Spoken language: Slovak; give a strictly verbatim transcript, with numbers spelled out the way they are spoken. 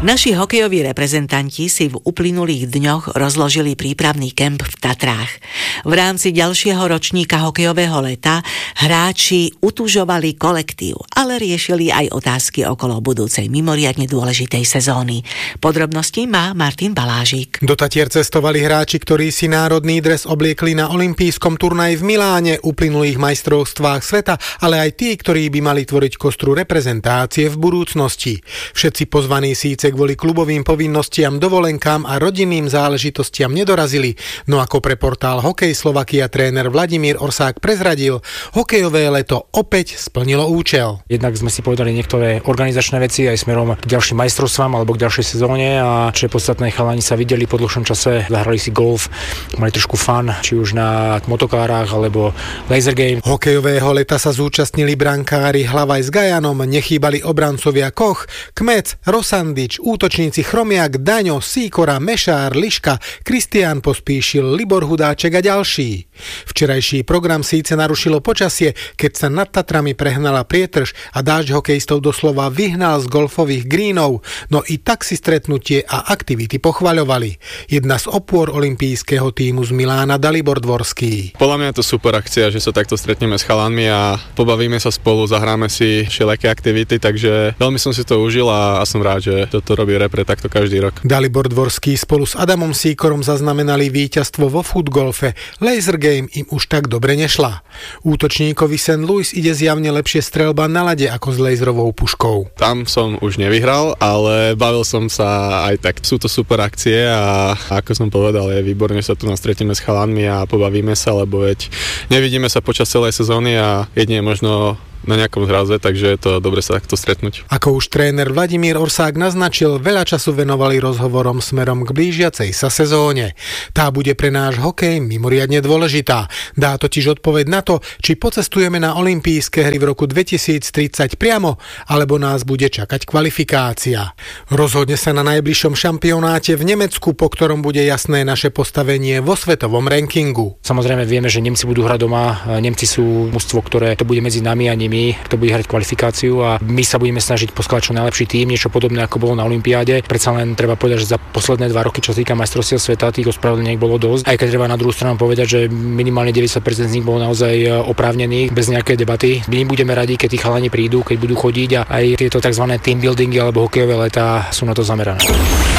Naši hokejoví reprezentanti si v uplynulých dňoch rozložili prípravný kemp v Tatrách. V rámci ďalšieho ročníka hokejového leta hráči utužovali kolektív, ale riešili aj otázky okolo budúcej mimoriadne dôležitej sezóny. Podrobnosti má Martin Balážik. Do Tatier cestovali hráči, ktorí si národný dres obliekli na olympijskom turnaji v Miláne, uplynulých majstrovstvách sveta, ale aj tí, ktorí by mali tvoriť kostru reprezentácie v budúcnosti. Všetci pozvaní síce kvôli klubovým povinnostiam, dovolenkám a rodinným záležitostiam nedorazili, no ako pre portál Hokej Slovakia tréner Vladimír Orsák prezradil, hokejové leto opäť splnilo účel. Jednak sme si povedali niektoré organizačné veci aj smerom k ďalším majstrovstvám alebo k ďalšej sezóne a čo je podstatné, chalani sa videli po dlhšom čase, zahrali si golf, mali trošku fun, či už na motokárach alebo laser game. Hokejového leta sa zúčastnili brankári Hlavaj s Gajanom, nechýbali obrancovia Koch, Kmec, Rosandič, útočníci Chromiak, Daňo, Sýkora, Mešár, Liška, Kristián Pospíšil, Libor Hudáček a ďalší. Včerajší program síce narušilo počasie, keď sa nad Tatrami prehnala prietrž a dážď hokejistov doslova vyhnal z golfových greenov, no i tak si stretnutie a aktivity pochvaľovali. Jedna z opôr olympijského tímu z Milána, Dalibor Dvorský. Podľa mňa je to super akcia, že sa takto stretneme s chalanmi a pobavíme sa spolu, zahráme si všelijaké aktivity, takže veľmi som si to užil a som rád, že toto robí repre takto každý rok. Dalibor Dvorský spolu s Adamom Sýkorom zaznamenali víťazstvo vo futgolfe. Laser game im už tak dobre nešla. Útočníkovi Saint Louis ide zjavne lepšie streľba na ľade ako s laserovou puškou. Tam som už nevyhral, ale bavil som sa aj tak. Sú to super akcie a ako som povedal, je výborne, sa tu nastretíme s chalanmi a pobavíme sa, lebo veď nevidíme sa počas celej sezóny a jedine možno na nejakom zraze, takže je to dobre sa takto stretnúť. Ako už tréner Vladimír Orsák naznačil, veľa času venovali rozhovorom smerom k blížiacej sa sezóne. Tá bude pre náš hokej mimoriadne dôležitá. Dá totiž odpoveď na to, či pocestujeme na olympijské hry v roku dvetisíctridsať priamo, alebo nás bude čakať kvalifikácia. Rozhodne sa na najbližšom šampionáte v Nemecku, po ktorom bude jasné naše postavenie vo svetovom rankingu. Samozrejme vieme, že Nemci budú hrať doma. Nemci sú mužstvo, ktoré to bude medzi nami a nimi, kto bude hrať kvalifikáciu a my sa budeme snažiť poskladať čo najlepší tím, niečo podobné ako bolo na olympiáde. Predsa len treba povedať, že za posledné dva roky, čo sa týka majstrovstiev sveta, tých ospravedlnení bolo dosť. Aj keď treba na druhú stranu povedať, že minimálne deväťdesiat percent z nich bolo naozaj oprávnených bez nejakej debaty. My budeme radi, keď tí chalani prídu, keď budú chodiť a aj tieto tzv. Team buildingy alebo hokejové letá sú na to zamerané.